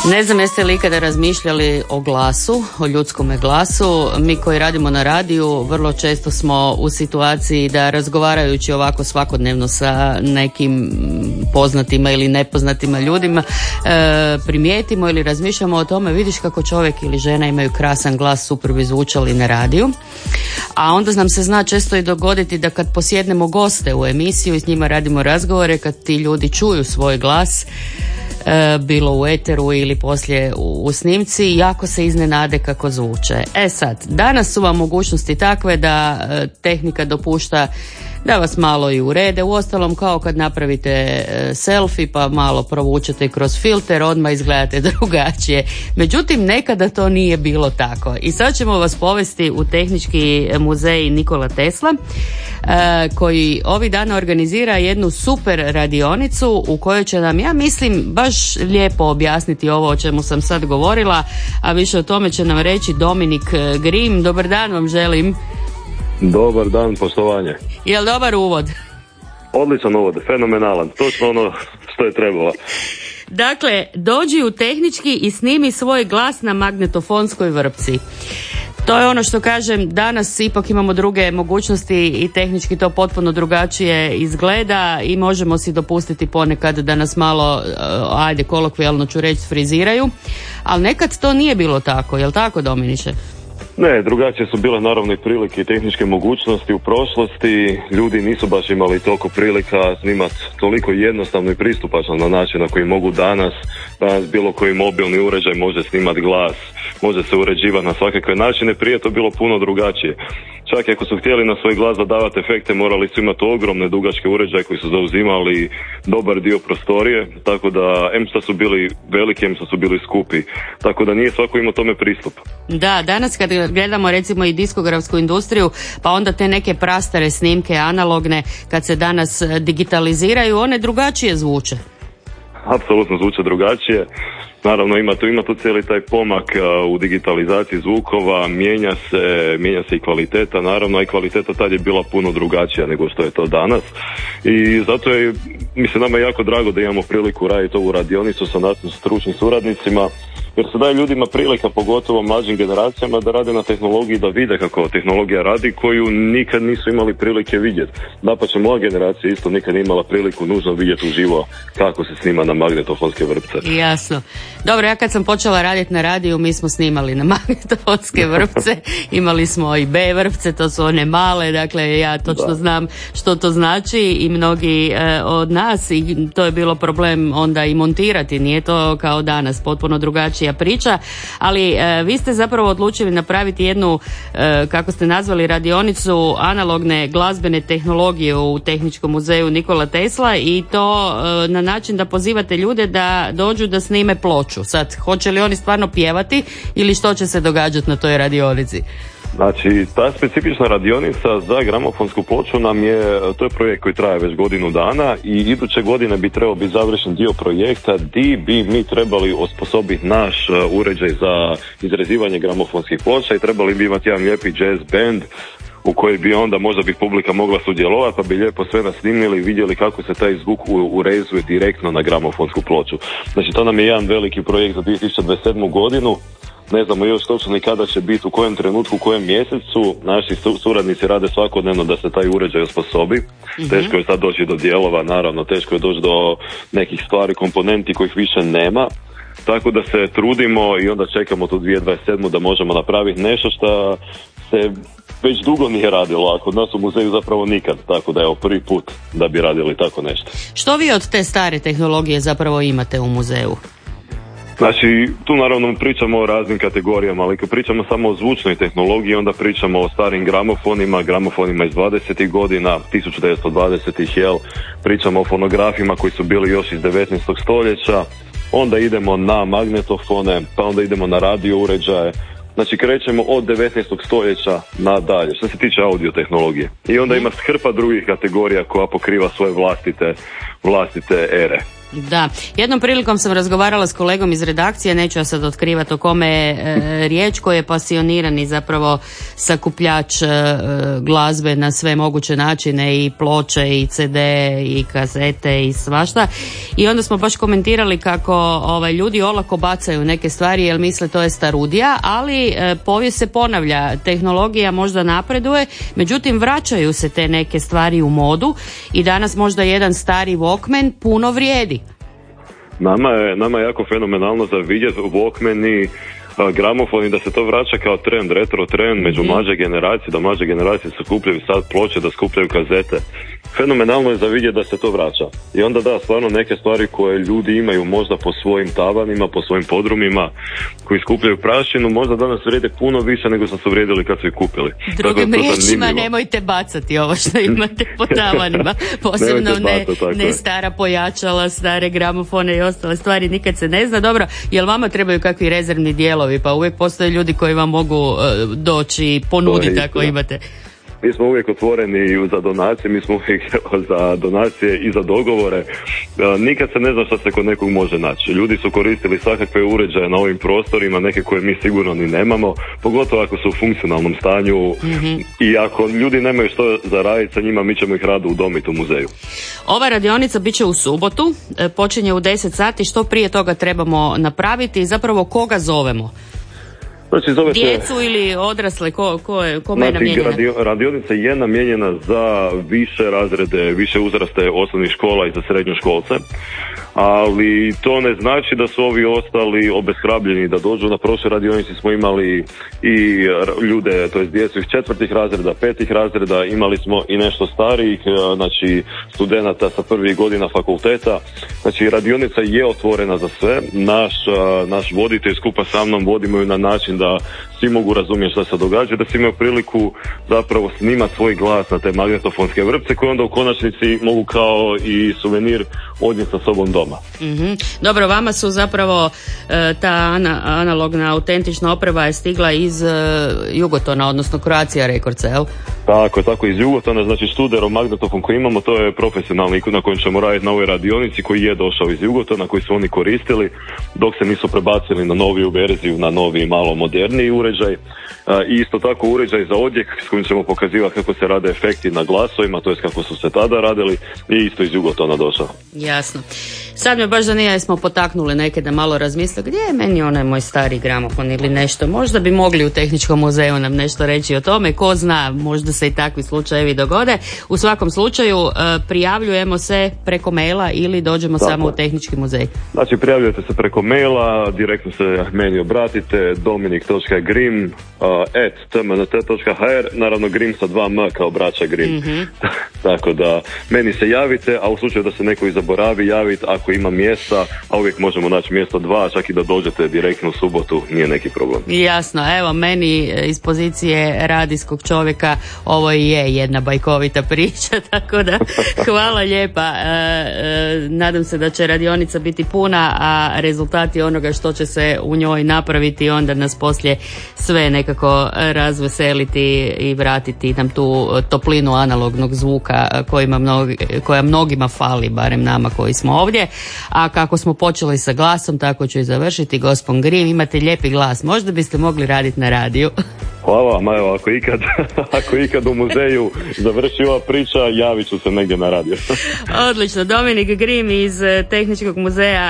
Ne znam jeste li ikada razmišljali o glasu, o ljudskome glasu. Mi koji radimo na radiju vrlo često smo u situaciji da razgovarajući ovako svakodnevno sa nekim poznatima ili nepoznatima ljudima primijetimo ili razmišljamo o tome, vidiš kako čovjek ili žena imaju krasan glas, super bi zvučali na radiju. A onda nam se zna često i dogoditi da kad posjednemo goste u emisiju i s njima radimo razgovore, kad ti ljudi čuju svoj glas, bilo u eteru ili poslije u snimci, jako se iznenade kako zvuče. Sad, danas su vam mogućnosti takve da tehnika dopušta da vas malo i urede, uostalom kao kad napravite selfie pa malo provučete kroz filter, odmah izgledate drugačije. Međutim, nekada to nije bilo tako. I sad ćemo vas povesti u Tehnički muzej Nikola Tesla, koji ovih dana organizira jednu super radionicu u kojoj će nam, ja mislim, baš lijepo objasniti ovo o čemu sam sad govorila, a više o tome će nam reći Dominik Grim. Dobar dan vam želim. Dobar dan, poštovanje. Jel dobar uvod? Odličan uvod, fenomenalan, točno ono što je trebalo. Dakle, dođi u Tehnički i snimi svoj glas na magnetofonskoj vrpci. To je ono što kažem, danas ipak imamo druge mogućnosti i tehnički to potpuno drugačije izgleda i možemo si dopustiti ponekad da nas malo, ajde kolokvijalno ću reći, friziraju, ali nekad to nije bilo tako, jel tako Dominiče? Ne, drugačije su bile naravno i prilike i tehničke mogućnosti u prošlosti. Ljudi nisu baš imali toliko prilika snimati toliko jednostavno i pristupačno na način na koji mogu danas bilo koji mobilni uređaj može snimati glas, može se uređivati na svakakve načine. Prije to bilo puno drugačije. Čak i ako su htjeli na svoj glas zadavati efekte, morali su imati ogromne dugačke uređaje koji su zauzimali dobar dio prostorije, tako da em što su bili veliki, em što su bili skupi. Tako da nije svako imao tome pristup. Da, danas kad gledamo recimo i diskografsku industriju, pa onda te neke prastare snimke analogne, kad se danas digitaliziraju, one drugačije zvuče. Apsolutno zvuče drugačije. Naravno ima tu cijeli taj pomak u digitalizaciji zvukova, mijenja se i kvaliteta, naravno i kvaliteta tad je bila puno drugačija nego što je to danas i zato je, mislim, nama je jako drago da imamo priliku raditi ovu radionicu sa našim stručnim suradnicima, jer se daje ljudima prilika, pogotovo mlađim generacijama, da rade na tehnologiji, da vide kako tehnologija radi, koju nikad nisu imali prilike vidjeti. Dapače, moja generacija isto nikad nije imala priliku nužno vidjeti uživo kako se snima na magnetofonske vrpce. Jasno. Dobro, ja kad sam počela raditi na radiju, mi smo snimali na magnetofonske vrpce, imali smo i B vrpce, to su one male, dakle ja točno znam što to znači i mnogi od nas, i to je bilo problem onda i montirati, nije to kao danas, potpuno drugačija priča, ali vi ste zapravo odlučili napraviti jednu, kako ste nazvali, radionicu analogne glazbene tehnologije u Tehničkom muzeju Nikola Tesla, i to na način da pozivate ljude da dođu da snime ploču. Sad, hoće li oni stvarno pjevati ili što će se događati na toj radionici? Znači, ta specifična radionica za gramofonsku ploču to je projekt koji traje već godinu dana i iduće godine bi trebao biti završen dio projekta di bi mi trebali osposobiti naš uređaj za izrezivanje gramofonskih ploča i trebali bi imati jedan lijepi jazz band u kojoj bi onda možda bi publika mogla sudjelovati, pa bi lijepo sve nasnimili i vidjeli kako se taj zvuk urezuje direktno na gramofonsku ploču. Znači, to nam je jedan veliki projekt za 2027. godinu. Ne znamo još točno ni kada će biti, u kojem trenutku, u kojem mjesecu. Naši suradnici rade svakodnevno da se taj uređaj osposobi. Teško je sad doći do dijelova, naravno, teško je doći do nekih stvari, komponenti kojih više nema. Tako da se trudimo i onda čekamo tu 2027. da možemo napraviti nešto što se već dugo nije radilo, a kod nas u muzeju zapravo nikad, tako da je prvi put da bi radili tako nešto. Što vi od te stare tehnologije zapravo imate u muzeju? Znači, tu naravno pričamo o raznim kategorijama, ali kad pričamo samo o zvučnoj tehnologiji, onda pričamo o starim gramofonima iz 20. godina, 1920-ih, pričamo o fonografima koji su bili još iz 19. stoljeća, onda idemo na magnetofone, pa onda idemo na radio uređaje. Znači, krećemo od 19. stoljeća nadalje, što se tiče audio tehnologije. I onda ima hrpa drugih kategorija koja pokriva svoje vlastite ere. Da, jednom prilikom sam razgovarala s kolegom iz redakcije, neću ja sad otkrivati o kome je riječ, koji je pasionirani zapravo sakupljač glazbe na sve moguće načine, i ploče i CD i kazete i svašta, i onda smo baš komentirali kako ljudi olako bacaju neke stvari jer misle to je starudija, ali povijest se ponavlja, tehnologija možda napreduje, međutim vraćaju se te neke stvari u modu i danas možda jedan stari Walkman puno vrijedi. Nama je jako fenomenalno za vidjeti Walkmani, gramofoni, da se to vraća kao trend, retro trend među mlađe generacije, da mlađe generacije sakupljaju sad ploče, da skupljaju kazete. Fenomenalno je za vidjeti da se to vraća. I onda da, stvarno neke stvari koje ljudi imaju možda po svojim tavanima, po svojim podrumima, koji skupljaju prašinu, možda danas vrijede puno više nego što su vrijedili kad su ih kupili. Drugim riječima, nemojte bacati ovo što imate po tavanima, posebno ne stara pojačala, stare gramofone i ostale stvari, nikad se ne zna. Dobro, jel vama trebaju kakvi rezervni dijelovi? Pa uvijek postoje ljudi koji vam mogu doći i ponuditi ako imate. Mi smo uvijek otvoreni za donacije, mi smo uvijek za donacije i za dogovore. Nikad se ne zna šta se kod nekog može naći. Ljudi su koristili svakakve uređaje na ovim prostorima, neke koje mi sigurno ni nemamo, pogotovo ako su u funkcionalnom stanju, i ako ljudi nemaju što zaraditi sa njima, mi ćemo ih rado udomiti u muzeju. Ova radionica bit će u subotu, počinje u 10 sati, što prije toga trebamo napraviti i zapravo koga zovemo? Znači, djecu ili odrasle, kome je namijenjena? Radionica je namijenjena za više razrede, više uzraste osnovnih škola i za srednjoškolce, ali to ne znači da su ovi ostali obeshrabljeni da dođu. Na prošloj radionici smo imali i ljude, to jest djecu iz 4. razreda, 5. razreda, imali smo i nešto starijih, znači studenata sa 1. godina fakulteta. Znači, radionica je otvorena za sve. Naš voditelj skupa sa mnom vodimo ju na način da svi mogu razumjeti što se događa, da svi imaju priliku zapravo snimati svoj glas na te magnetofonske vrpce koje onda u konačnici mogu kao i suvenir odnijeti sa sobom doma. Dobro, vama su zapravo ta analogna autentična oprema je stigla iz Jugotona, odnosno Croatia Recordsa, jel? Tako iz Jugotona, znači Studero magnetofon koji imamo, to je profesionalni na kojem ćemo raditi na ovoj radionici, koji je došao iz Jugotona, koji su oni koristili dok se nisu prebacili na noviju verziju, na novi malo moderniji uređaj. I isto tako uređaj za odjek s kojim ćemo pokazivati kako se rade efekti na glasovima, to jest kako su se tada radili, i isto iz Jugotona došao. Jasno. Sad me baš zanima, jesmo potaknuli neke da malo razmisle gdje je meni onaj moj stari gramofon ili nešto. Možda bi mogli u Tehničkom muzeju nam nešto reći o tome, ko zna, možda se i takvi slučajevi dogode. U svakom slučaju prijavljujemo se preko maila ili dođemo samo u Tehnički muzej. Znači, prijavljujete se preko maila, direktno se meni obratite, dominik.grim@tmnt.hr, naravno Grim sa 2M kao braća Grim. Tako da meni se javite, a u slučaju da se neko i zaboravi javiti, ako ima mjesta, a uvijek možemo naći mjesto 2, čak i da dođete direktno u subotu, nije neki problem. Jasno, evo meni iz pozicije radijskog čovjeka ovo je jedna bajkovita priča, tako da hvala lijepa. Nadam se da će radionica biti puna, a rezultati onoga što će se u njoj napraviti onda nas poslije sve nekako razveseliti i vratiti nam tu toplinu analognog zvuka koja mnogima fali, barem nama koji smo ovdje. A kako smo počeli sa glasom, tako ću i završiti. Gospon Grim, imate lijepi glas, možda biste mogli raditi na radiju. Hvala vam, evo, ako ikad u muzeju završi ova priča, javit ću se negdje na radio. Odlično, Dominik Grim iz Tehničkog muzeja